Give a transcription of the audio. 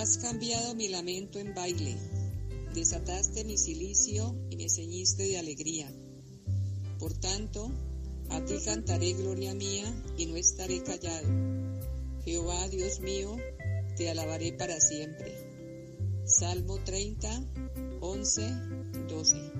Has cambiado mi lamento en baile, desataste mi cilicio y me ceñiste de alegría. Por tanto, a ti cantaré gloria mía y no estaré callado. Jehová, Dios mío, te alabaré para siempre. Salmo 30, 11, 12.